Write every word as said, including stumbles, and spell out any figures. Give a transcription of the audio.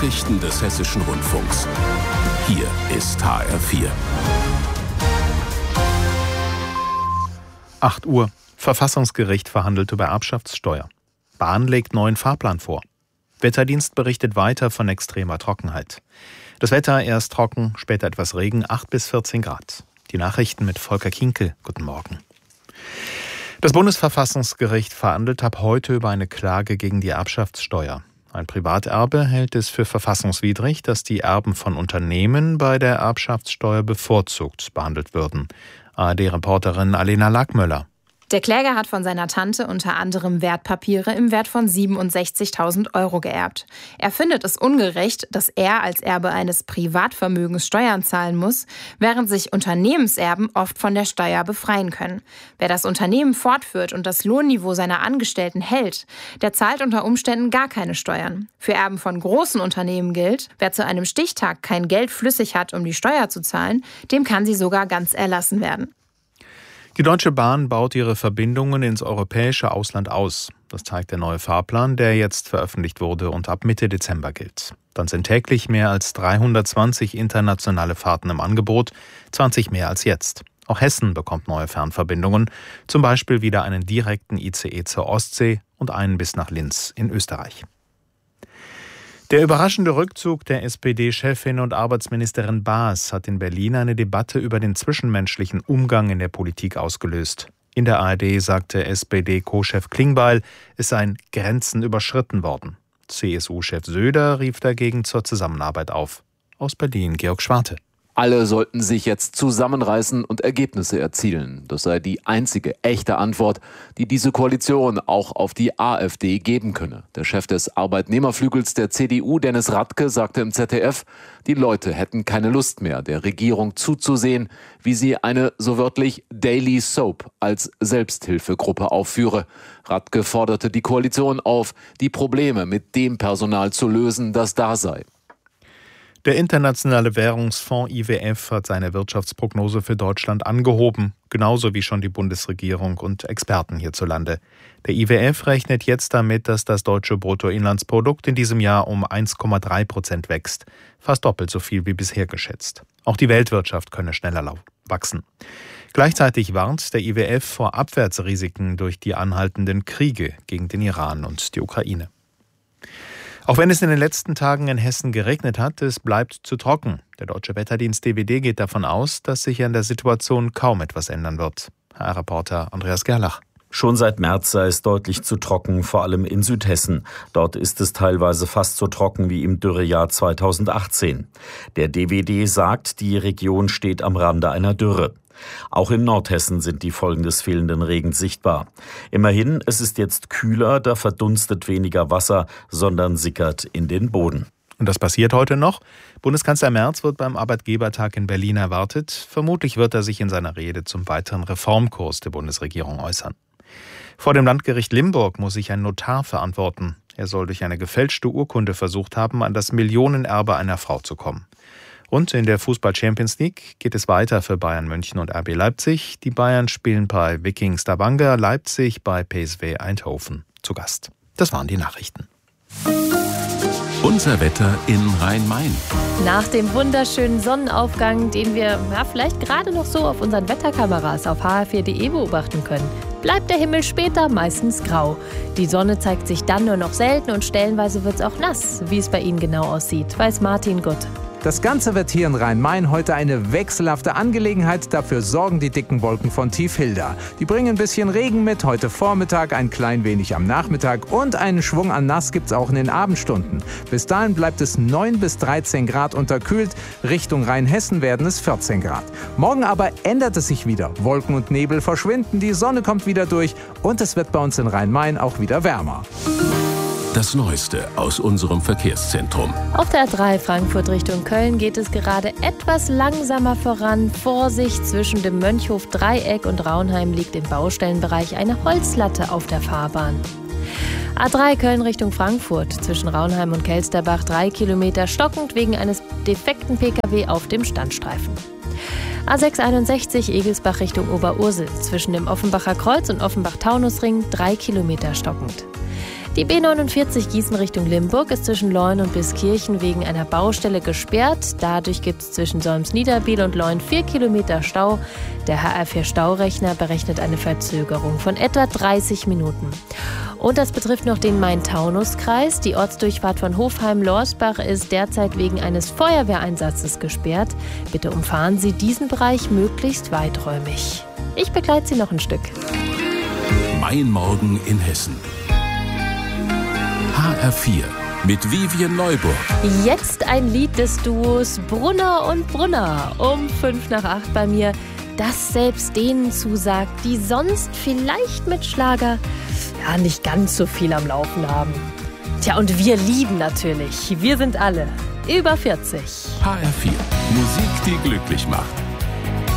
Nachrichten des Hessischen Rundfunks. Hier ist H R vier. acht Uhr. Verfassungsgericht verhandelt über Erbschaftssteuer. Bahn legt neuen Fahrplan vor. Wetterdienst berichtet weiter von extremer Trockenheit. Das Wetter erst trocken, später etwas Regen, acht bis vierzehn Grad. Die Nachrichten mit Volker Kinkel. Guten Morgen. Das Bundesverfassungsgericht verhandelt ab heute über eine Klage gegen die Erbschaftssteuer. Ein Privaterbe hält es für verfassungswidrig, dass die Erben von Unternehmen bei der Erbschaftssteuer bevorzugt behandelt würden. A R D-Reporterin Alena Lackmöller. Der Kläger hat von seiner Tante unter anderem Wertpapiere im Wert von siebenundsechzigtausend Euro geerbt. Er findet es ungerecht, dass er als Erbe eines Privatvermögens Steuern zahlen muss, während sich Unternehmenserben oft von der Steuer befreien können. Wer das Unternehmen fortführt und das Lohnniveau seiner Angestellten hält, der zahlt unter Umständen gar keine Steuern. Für Erben von großen Unternehmen gilt, wer zu einem Stichtag kein Geld flüssig hat, um die Steuer zu zahlen, dem kann sie sogar ganz erlassen werden. Die Deutsche Bahn baut ihre Verbindungen ins europäische Ausland aus. Das zeigt der neue Fahrplan, der jetzt veröffentlicht wurde und ab Mitte Dezember gilt. Dann sind täglich mehr als dreihundertzwanzig internationale Fahrten im Angebot, zwanzig mehr als jetzt. Auch Hessen bekommt neue Fernverbindungen, zum Beispiel wieder einen direkten I C E zur Ostsee und einen bis nach Linz in Österreich. Der überraschende Rückzug der S P D-Chefin und Arbeitsministerin Baas hat in Berlin eine Debatte über den zwischenmenschlichen Umgang in der Politik ausgelöst. In der A R D sagte S P D-Co-Chef Klingbeil, es seien Grenzen überschritten worden. C S U-Chef Söder rief dagegen zur Zusammenarbeit auf. Aus Berlin Georg Schwarte. Alle sollten sich jetzt zusammenreißen und Ergebnisse erzielen. Das sei die einzige echte Antwort, die diese Koalition auch auf die AfD geben könne. Der Chef des Arbeitnehmerflügels der C D U, Dennis Radke, sagte im Z D F, die Leute hätten keine Lust mehr, der Regierung zuzusehen, wie sie eine, so wörtlich, Daily Soap als Selbsthilfegruppe aufführe. Radke forderte die Koalition auf, die Probleme mit dem Personal zu lösen, das da sei. Der Internationale Währungsfonds I W F hat seine Wirtschaftsprognose für Deutschland angehoben, genauso wie schon die Bundesregierung und Experten hierzulande. Der I W F rechnet jetzt damit, dass das deutsche Bruttoinlandsprodukt in diesem Jahr um eins Komma drei Prozent wächst, fast doppelt so viel wie bisher geschätzt. Auch die Weltwirtschaft könne schneller wachsen. Gleichzeitig warnt der I W F vor Abwärtsrisiken durch die anhaltenden Kriege gegen den Iran und die Ukraine. Auch wenn es in den letzten Tagen in Hessen geregnet hat, es bleibt zu trocken. Der deutsche Wetterdienst D W D geht davon aus, dass sich an der Situation kaum etwas ändern wird. H R-Reporter Andreas Gerlach. Schon seit März sei es deutlich zu trocken, vor allem in Südhessen. Dort ist es teilweise fast so trocken wie im Dürrejahr zweitausendachtzehn. Der D W D sagt, die Region steht am Rande einer Dürre. Auch in Nordhessen sind die Folgen des fehlenden Regens sichtbar. Immerhin, es ist jetzt kühler, da verdunstet weniger Wasser, sondern sickert in den Boden. Und das passiert heute noch. Bundeskanzler Merz wird beim Arbeitgebertag in Berlin erwartet. Vermutlich wird er sich in seiner Rede zum weiteren Reformkurs der Bundesregierung äußern. Vor dem Landgericht Limburg muss sich ein Notar verantworten. Er soll durch eine gefälschte Urkunde versucht haben, an das Millionenerbe einer Frau zu kommen. Und in der Fußball-Champions League geht es weiter für Bayern München und R B Leipzig. Die Bayern spielen bei Viking Stavanger, Leipzig bei P S V Eindhoven zu Gast. Das waren die Nachrichten. Unser Wetter in Rhein-Main. Nach dem wunderschönen Sonnenaufgang, den wir ja, vielleicht gerade noch so auf unseren Wetterkameras auf H R vier Punkt de beobachten können, bleibt der Himmel später meistens grau. Die Sonne zeigt sich dann nur noch selten und stellenweise wird es auch nass. Wie es bei Ihnen genau aussieht, weiß Martin Gutt. Das Ganze wird hier in Rhein-Main heute eine wechselhafte Angelegenheit. Dafür sorgen die dicken Wolken von Tiefhilda. Die bringen ein bisschen Regen mit, heute Vormittag, ein klein wenig am Nachmittag und einen Schwung an Nass gibt's auch in den Abendstunden. Bis dahin bleibt es neun bis dreizehn Grad unterkühlt. Richtung Rheinhessen werden es vierzehn Grad. Morgen aber ändert es sich wieder. Wolken und Nebel verschwinden, die Sonne kommt wieder durch und es wird bei uns in Rhein-Main auch wieder wärmer. Das Neueste aus unserem Verkehrszentrum. Auf der A drei Frankfurt Richtung Köln geht es gerade etwas langsamer voran. Vorsicht, zwischen dem Mönchhof-Dreieck und Raunheim liegt im Baustellenbereich eine Holzlatte auf der Fahrbahn. A drei Köln Richtung Frankfurt, zwischen Raunheim und Kelsterbach drei Kilometer stockend wegen eines defekten P K W auf dem Standstreifen. A sechs einundsechzig Egelsbach Richtung Oberursel, zwischen dem Offenbacher Kreuz und Offenbach-Taunusring drei Kilometer stockend. Die B neunundvierzig Gießen Richtung Limburg ist zwischen Leun und Biskirchen wegen einer Baustelle gesperrt. Dadurch gibt es zwischen Solms-Niederbiel und Leun vier Kilometer Stau. Der H R vier Staurechner berechnet eine Verzögerung von etwa dreißig Minuten. Und das betrifft noch den Main-Taunus-Kreis. Die Ortsdurchfahrt von Hofheim-Lorsbach ist derzeit wegen eines Feuerwehreinsatzes gesperrt. Bitte umfahren Sie diesen Bereich möglichst weiträumig. Ich begleite Sie noch ein Stück. Mein Morgen in Hessen. H R vier mit Vivian Neuburg. Jetzt ein Lied des Duos Brunner und Brunner. Um fünf nach acht bei mir. Das selbst denen zusagt, die sonst vielleicht mit Schlager ja nicht ganz so viel am Laufen haben. Tja, und wir lieben natürlich. Wir sind alle über vierzig. H R vier. Musik, die glücklich macht.